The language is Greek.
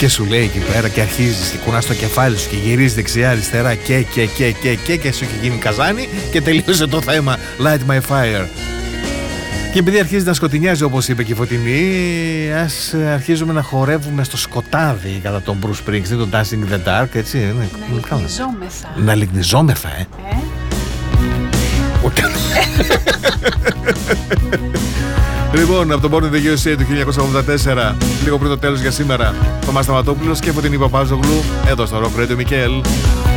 Και σου λέει εκεί πέρα και αρχίζεις και κουνάς το κεφάλι σου και γυρίζεις δεξιά αριστερά και σου έχει γίνει καζάνι και τελείωσε το θέμα. Light my fire. Και επειδή αρχίζει να σκοτεινιάζει, όπως είπε και η Φωτεινή, ας αρχίζουμε να χορεύουμε στο σκοτάδι κατά τον Bruce Springsteen, τον Dancing in the Dark, έτσι. Να λιγνιζόμεθα, Λοιπόν, από τον Born in the USA του 1984, λίγο πριν το τέλος για σήμερα, ο Μασταματόπουλος και Φωτεινή Παπάζογλου, εδώ στο Rock Radio Μικέλ.